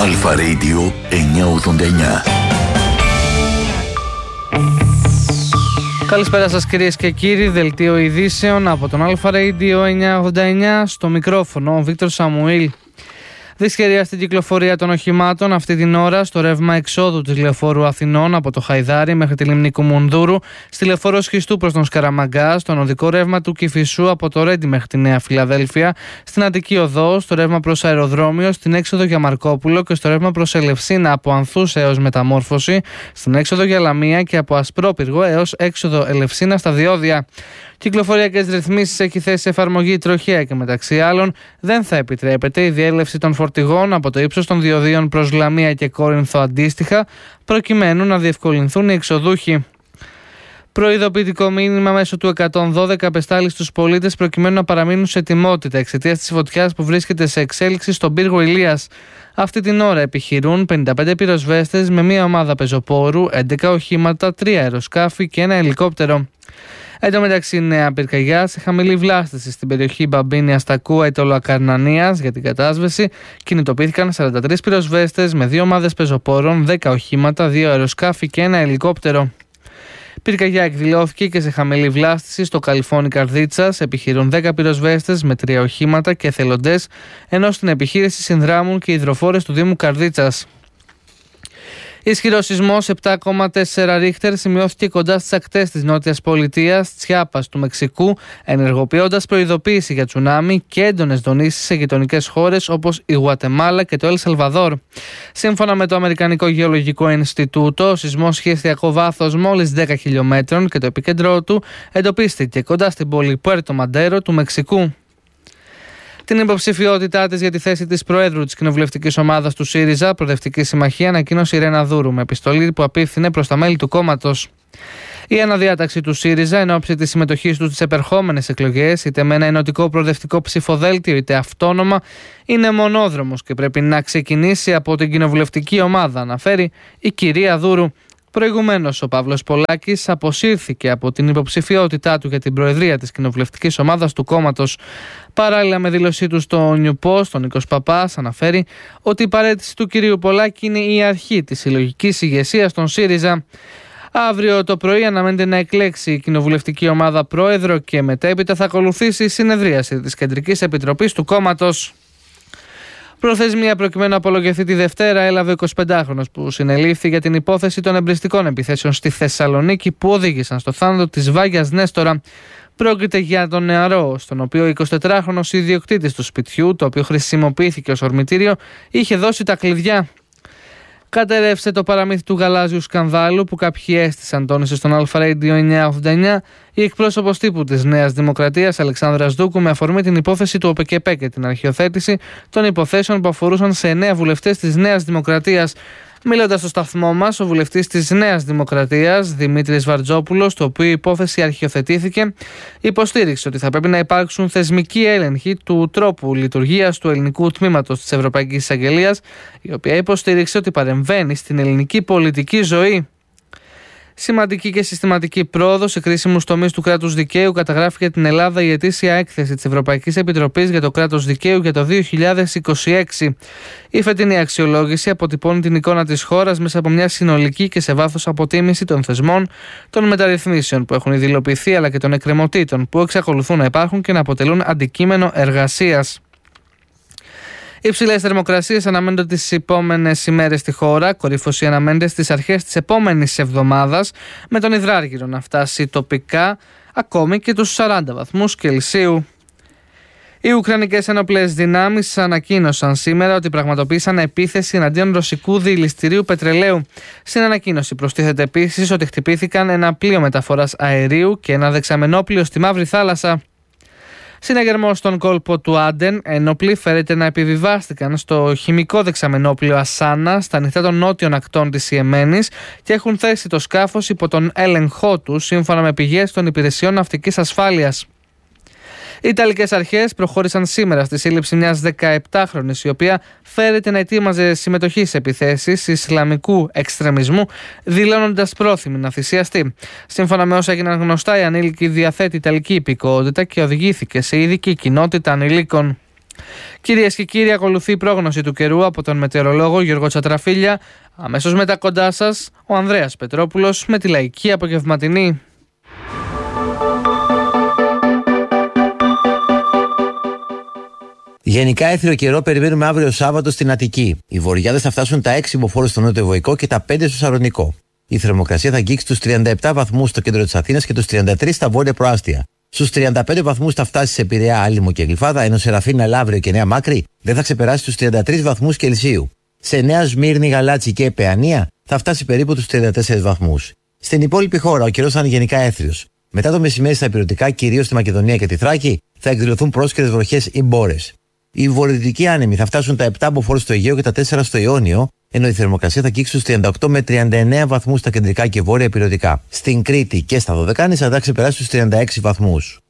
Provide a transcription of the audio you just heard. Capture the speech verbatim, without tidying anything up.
Αλφα Radio εννιακόσια ογδόντα εννιά. Καλησπέρα σας κυρίες και κύριοι, δελτίο ειδήσεων από τον Αλφα Radio εννιακόσια ογδόντα εννιά, στο μικρόφωνο ο Βίκτορ Σαμουήλ. Δυσχερία στην κυκλοφορία των οχημάτων αυτή την ώρα στο ρεύμα εξόδου της λεωφόρου Αθηνών από το Χαϊδάρι μέχρι τη λίμνη Κουμουνδούρου, στη λεωφόρο Σχιστού προς τον Σκαραμαγκά, στον οδικό ρεύμα του Κηφισού από το Ρέντι μέχρι τη Νέα Φιλαδέλφια, στην Αττική Οδό, στο ρεύμα προς αεροδρόμιο, στην έξοδο για Μαρκόπουλο και στο ρεύμα προς Ελευσίνα από Ανθούς έως Μεταμόρφωση, στην έξοδο για Λαμία και από Ασπρόπυργο έως έξοδο Ελευσίνα στα διόδια. Κυκλοφοριακές ρυθμίσεις έχει θέσει εφαρμογή τροχέα και μεταξύ άλλων δεν θα επιτρέπεται η διέλευση των φορτηγών από το ύψος των διοδίων προς Λαμία και Κόρινθο αντίστοιχα, προκειμένου να διευκολυνθούν οι εξοδούχοι. Προειδοποιητικό μήνυμα μέσω του εκατόν δώδεκα απεστάλει στους πολίτες προκειμένου να παραμείνουν σε ετοιμότητα εξαιτίας της φωτιάς που βρίσκεται σε εξέλιξη στον πύργο Ηλίας. Αυτή την ώρα επιχειρούν πενήντα πέντε πυροσβέστες με μία ομάδα πεζοπόρου, έντεκα οχήματα, τρία αεροσκάφη και ένα ελικόπτερο. Εν τω μεταξύ, νέα πυρκαγιά σε χαμηλή βλάστηση στην περιοχή Μπαμπίνη Αστακού Αιτωλοακαρνανίας για την κατάσβεση. Κινητοποιήθηκαν σαράντα τρεις πυροσβέστες με δύο ομάδες πεζοπόρων, δέκα οχήματα, δύο αεροσκάφη και ένα ελικόπτερο. Πυρκαγιά εκδηλώθηκε και σε χαμηλή βλάστηση στο Καλυφώνι Καρδίτσας. Επιχειρούν δέκα πυροσβέστες με τρία οχήματα και εθελοντές, ενώ στην επιχείρηση συνδράμουν και οι υδροφόρες του Δήμου Καρδίτσας. Ισχυρός σεισμός επτά κόμμα τέσσερα ρίχτερ σημειώθηκε κοντά στις ακτές της Νότιας Πολιτείας, Τσιάπας του Μεξικού, ενεργοποιώντας προειδοποίηση για τσουνάμι και έντονες δονήσεις σε γειτονικές χώρες όπως η Γουατεμάλα και το Ελ Σαλβαδόρ. Σύμφωνα με το Αμερικανικό Γεωλογικό Ινστιτούτο, ο σεισμός είχε εστιακό βάθος μόλις δέκα χιλιομέτρων και το επίκεντρό του εντοπίστηκε κοντά στην πόλη Πουέρτο Μαντέρο του Μεξικού. Την υποψηφιότητά της για τη θέση της Προέδρου της κοινοβουλευτικής ομάδας του ΣΥΡΙΖΑ, Προοδευτική Συμμαχία, ανακοίνωσε η Ρένα Δούρου με επιστολή που απίφθινε προς τα μέλη του κόμματος. Η αναδιάταξη του ΣΥΡΙΖΑ εν ώψη της συμμετοχής του στις επερχόμενες εκλογές, είτε με ένα ενωτικό προοδευτικό ψηφοδέλτιο είτε αυτόνομα, είναι μονόδρομος και πρέπει να ξεκινήσει από την κοινοβουλευτική ομάδα, αναφέρει η κυρία Δούρου. Προηγουμένως, ο Παύλος Πολάκης αποσύρθηκε από την υποψηφιότητά του για την προεδρία της κοινοβουλευτικής ομάδας του κόμματος. Παράλληλα με δήλωσή του στο New Post, ο Νίκος Παπάς αναφέρει ότι η παραίτηση του κυρίου Πολάκη είναι η αρχή της συλλογικής ηγεσίας των ΣΥΡΙΖΑ. Αύριο το πρωί αναμένεται να εκλέξει η κοινοβουλευτική ομάδα πρόεδρο και μετέπειτα θα ακολουθήσει η συνεδρίαση της Κεντρικής Επιτροπής του κόμματος. Προθεσμία προκειμένου να απολογηθεί τη Δευτέρα έλαβε ο εικοσιπεντάχρονος που συνελήφθη για την υπόθεση των εμπριστικών επιθέσεων στη Θεσσαλονίκη που οδήγησαν στο θάνατο της Βάγιας Νέστορα. Πρόκειται για τον νεαρό, στον οποίο ο εικοσιτετράχρονος ιδιοκτήτης του σπιτιού, το οποίο χρησιμοποιήθηκε ως ορμητήριο, είχε δώσει τα κλειδιά. Κατέρευσε το παραμύθι του γαλάζιου σκανδάλου που κάποιοι έστησαν, τόνισε στον Αλφα Radio εννιακόσια ογδόντα εννιά η εκπρόσωπος τύπου της Νέας Δημοκρατίας Αλεξάνδρας Δούκου με αφορμή την υπόθεση του ΟΠΕΚΕΠΕ και την αρχιοθέτηση των υποθέσεων που αφορούσαν σε εννέα βουλευτές της Νέας Δημοκρατίας. Μιλώντας στο σταθμό μας, ο βουλευτής της Νέας Δημοκρατίας, Δημήτρης Βαρτζόπουλος, το οποίο η υπόθεση αρχιοθετήθηκε, υποστήριξε ότι θα πρέπει να υπάρξουν θεσμικοί έλεγχοι του τρόπου λειτουργίας του ελληνικού τμήματος της Ευρωπαϊκής Εισαγγελίας, η οποία υποστήριξε ότι παρεμβαίνει στην ελληνική πολιτική ζωή. Σημαντική και συστηματική πρόοδος σε κρίσιμους τομείς του κράτους δικαίου καταγράφει για την Ελλάδα η ετήσια έκθεση της Ευρωπαϊκής Επιτροπής για το κράτος δικαίου για το δύο χιλιάδες είκοσι έξι. Η φετινή αξιολόγηση αποτυπώνει την εικόνα της χώρας μέσα από μια συνολική και σε βάθος αποτίμηση των θεσμών, των μεταρρυθμίσεων που έχουν υλοποιηθεί αλλά και των εκκρεμωτήτων που εξακολουθούν να υπάρχουν και να αποτελούν αντικείμενο εργασίας. Υψηλές θερμοκρασίες αναμένονται τις επόμενες ημέρες στη χώρα. Κορύφωση αναμένεται στις αρχές της επόμενης εβδομάδας, με τον υδράργυρο να φτάσει τοπικά ακόμη και τους σαράντα βαθμούς Κελσίου. Οι Ουκρανικές ενόπλες δυνάμεις ανακοίνωσαν σήμερα ότι πραγματοποίησαν επίθεση εναντίον ρωσικού διηλιστηρίου πετρελαίου. Στην ανακοίνωση προστίθεται επίσης ότι χτυπήθηκαν ένα πλοίο μεταφοράς αερίου και ένα δεξαμενόπλοιο στη Μαύρη Θάλασσα. Συναγερμός στον κόλπο του Άντεν, ένοπλοι φέρεται να επιβιβάστηκαν στο χημικό δεξαμενόπλοιο Ασάνα στα νυχτά των νότιων ακτών της Ιεμένης και έχουν θέσει το σκάφος υπό τον έλεγχό του, σύμφωνα με πηγές των υπηρεσιών ναυτικής ασφάλειας. Οι Ιταλικές αρχές προχώρησαν σήμερα στη σύλληψη μιας δεκαεπτάχρονης, η οποία φέρεται να ετοίμαζε συμμετοχή σε επιθέσεις ισλαμικού εξτρεμισμού, δηλώνοντας πρόθυμη να θυσιαστεί. Σύμφωνα με όσα έγιναν γνωστά, η ανήλικη διαθέτει Ιταλική υπηκότητα και οδηγήθηκε σε ειδική κοινότητα ανηλίκων. Κυρίες και κύριοι, ακολουθεί η πρόγνωση του καιρού από τον μετεωρολόγο Γιώργο Τσατραφίλια. Αμέσως μετά κοντά σας ο Ανδρέας Πετρόπουλος με τη λαϊκή απογευματινή. Γενικά έθριο καιρό περιμένουμε αύριο Σάββατο στην Αττική. Οι βορειάδες θα φτάσουν τα έξι μποφόρ στο νότιο Ευωικό και τα πέντε στο Σαρονικό. Η θερμοκρασία θα αγγίξει τους τριάντα επτά βαθμούς στο κέντρο της Αθήνας και τους τριάντα τρεις στα βόρεια προάστια. Στους τριάντα πέντε βαθμούς θα φτάσει σε Πειραιά, Άλυμο και Γλυφάδα, ενώ σε Ραφίνα, Λαύριο και Νέα Μάκρη δεν θα ξεπεράσει τους τριάντα τρεις βαθμούς Κελσίου. Σε Νέα Σμύρνη, Γαλάτσι και Παιανία θα φτάσει περίπου τους τριάντα τέσσερις βαθμούς. Στην υπόλοιπη χώρα ο καιρός θα είναι γενικά έθριος. Μετά το μεσημέρι στα ηπειρωτικά, κυρίως στη Μακεδονία και τη Θράκη, θα εκδηλωθούν πρόσκαιρες βροχές ή μπόρες. Οι βορειοδυτικοί άνεμοι θα φτάσουν τα επτά μποφόρ στο Αιγαίο και τα τέσσερα στο Ιόνιο, ενώ η θερμοκρασία θα αγγίξει τους τριάντα οκτώ με τριάντα εννέα βαθμούς στα κεντρικά και βόρεια ηπειρωτικά. Στην Κρήτη και στα Δωδεκάνησα θα ξεπεράσει τους τριάντα έξι βαθμούς.